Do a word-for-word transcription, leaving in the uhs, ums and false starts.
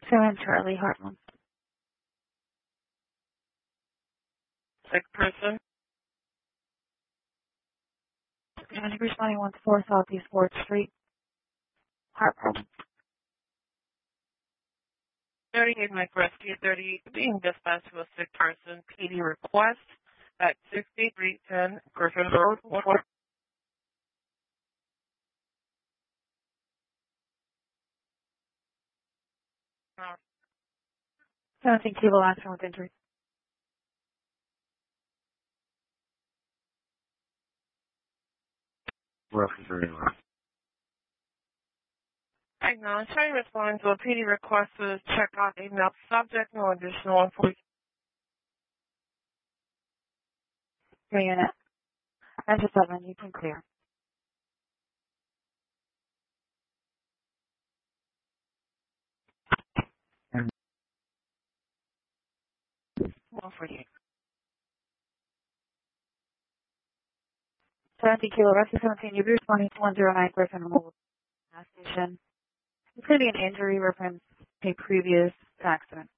Seven Charlie Hartman. Sick person. County responding one to four Southeast fourth Street. Heart problem. thirty-eight Mike Rescue thirty being dispatched to a sick person. P D request at sixty-three ten Griffin Road. seventeen Kilo action with injury. Right now, I'm trying to respond to a P D request to check out email subject, no additional information. Three unit. Enter seven, you can clear. one forty-eight. seventeen Kilo Rescue seventeen, you'll be responding to one zero nine Griffin Road. Gas station. Including an injury reference a previous accident.